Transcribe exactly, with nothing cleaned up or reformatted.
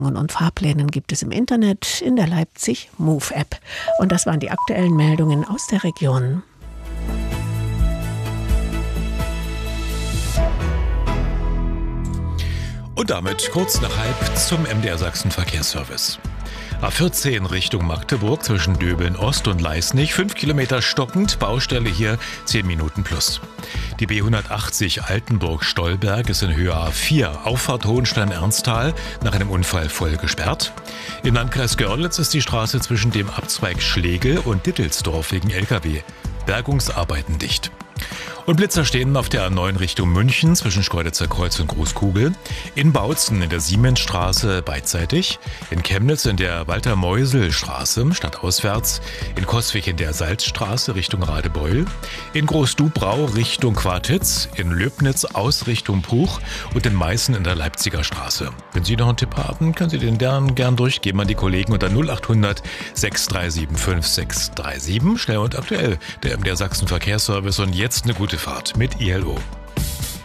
und Fahrplänen gibt es im Internet in der Leipzig Move App. Und das waren die aktuellen Meldungen aus der Region. Und damit kurz nach halb zum M D R Sachsen Verkehrsservice. A vierzehn Richtung Magdeburg zwischen Döbeln Ost und Leisnig, fünf Kilometer stockend, Baustelle hier zehn Minuten plus. Die B hundertachtzig Altenburg-Stolberg ist in Höhe A vier, Auffahrt Hohenstein-Ernsthal, nach einem Unfall voll gesperrt. Im Landkreis Görlitz ist die Straße zwischen dem Abzweig Schlegel und Dittelsdorf wegen L K W. Bergungsarbeiten dicht. Und Blitzer stehen auf der A neun Richtung München zwischen Schkeuditzer Kreuz und Großkugel. In Bautzen in der Siemensstraße beidseitig. In Chemnitz in der Walter-Meusel-Straße stadtauswärts. In Coswig in der Salzstraße Richtung Radebeul. In Großdubrau Richtung Quartitz. In Löbnitz aus Richtung Puch. Und in Meißen in der Leipziger Straße. Wenn Sie noch einen Tipp haben, können Sie den gern, gern durchgeben an die Kollegen unter null achthundert sechs drei sieben fünf sechs drei sieben. Schnell und aktuell der M D R Sachsen Verkehrsservice und jetzt eine gute Fahrt mit I L O.